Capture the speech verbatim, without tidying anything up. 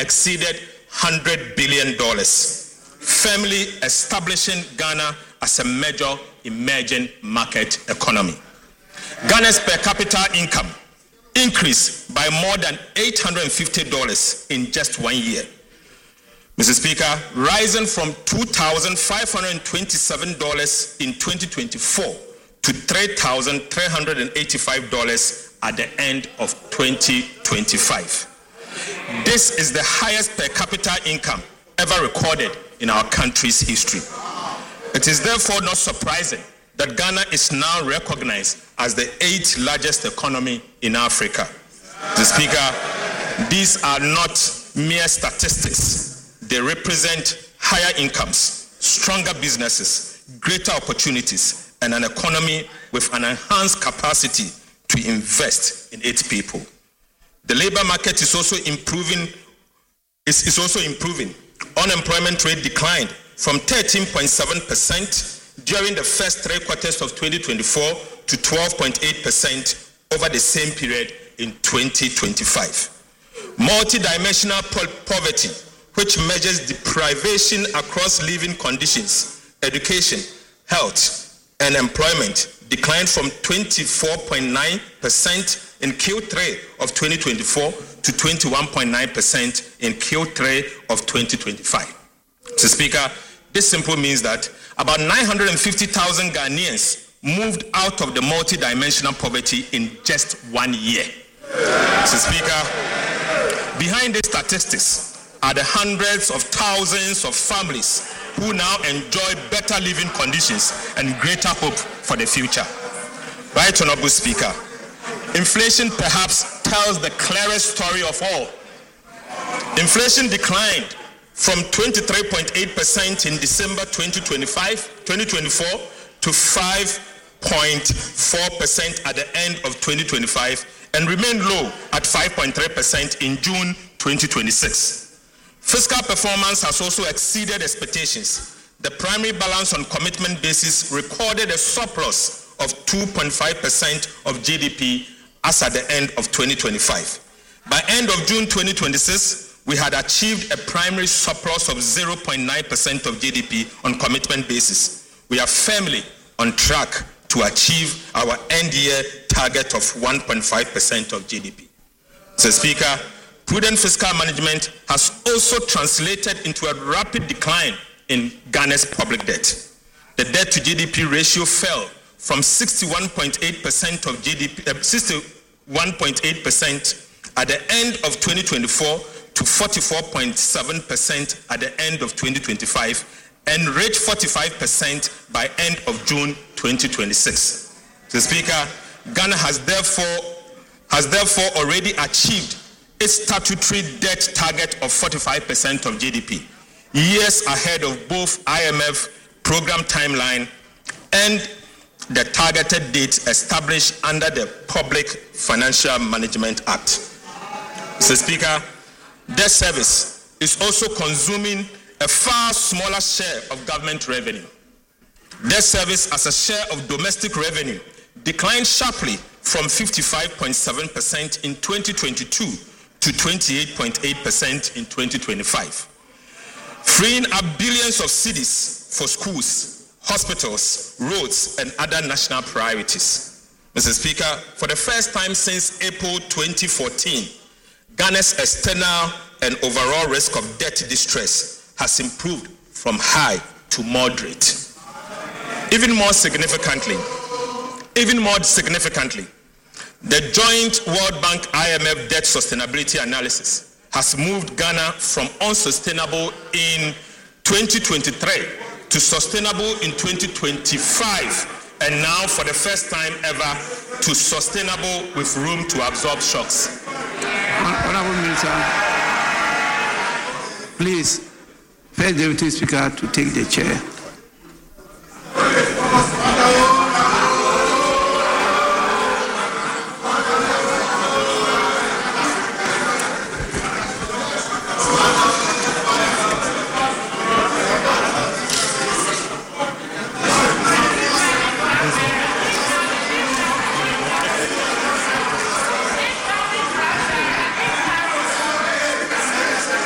exceeded one hundred billion dollars, firmly establishing Ghana as a major emerging market economy. Ghana's per capita income increased by more than eight hundred fifty dollars in just one year. Mister Speaker, rising from two thousand five hundred twenty-seven dollars in twenty twenty-four to three thousand three hundred eighty-five dollars at the end of twenty twenty-five. This is the highest per capita income ever recorded in our country's history. It is therefore not surprising that Ghana is now recognized as the eighth largest economy in Africa. Mister Speaker, these are not mere statistics. They represent higher incomes, stronger businesses, greater opportunities, and an economy with an enhanced capacity to invest in its people. The labor market is also improving. Is, is also improving. Unemployment rate declined from thirteen point seven percent during the first three quarters of twenty twenty-four to twelve point eight percent over the same period in twenty twenty-five. Multidimensional po- poverty, which measures deprivation across living conditions, education, health, and employment, declined from twenty-four point nine percent in Q three of twenty twenty-four to twenty-one point nine percent in Q three of twenty twenty-five. Mister Speaker, this simply means that about nine hundred fifty thousand Ghanaians moved out of the multidimensional poverty in just one year. Mister Speaker, behind these statistics are the hundreds of thousands of families who now enjoy better living conditions and greater hope for the future. Right, Honorable Speaker, inflation perhaps tells the clearest story of all. Inflation declined from twenty-three point eight percent in December twenty twenty-five, twenty twenty-four to five point four percent at the end of twenty twenty-five and remained low at five point three percent in June twenty twenty-six. Fiscal performance has also exceeded expectations. The primary balance on commitment basis recorded a surplus of two point five percent of G D P as at the end of twenty twenty-five. By end of June twenty twenty-six, we had achieved a primary surplus of zero point nine percent of G D P on commitment basis. We are firmly on track to achieve our end-year target of one point five percent of G D P. Mister Speaker, prudent fiscal management has also translated into a rapid decline in Ghana's public debt. The debt to G D P ratio fell from sixty-one point eight percent of G D P, uh, sixty-one point eight percent at the end of twenty twenty-four to forty-four point seven percent at the end of twenty twenty-five and reached forty-five percent by end of June twenty twenty-six. Mister Speaker, Ghana has therefore has therefore already achieved its statutory debt target of forty-five percent of G D P, years ahead of both I M F program timeline and the targeted date established under the Public Financial Management Act. Mister Speaker, debt service is also consuming a far smaller share of government revenue. Debt service as a share of domestic revenue declined sharply from fifty-five point seven percent in twenty twenty-two to twenty-eight point eight percent in twenty twenty-five, freeing up billions of cedis for schools, hospitals, roads, and other national priorities. Mister Speaker, for the first time since April twenty fourteen, Ghana's external and overall risk of debt distress has improved from high to moderate. Even more significantly, even more significantly, the joint World Bank I M F debt sustainability analysis has moved Ghana from unsustainable in twenty twenty-three to sustainable in twenty twenty-five, and now for the first time ever to sustainable with room to absorb shocks. Honorable Minister, please, First Deputy Speaker to take the chair.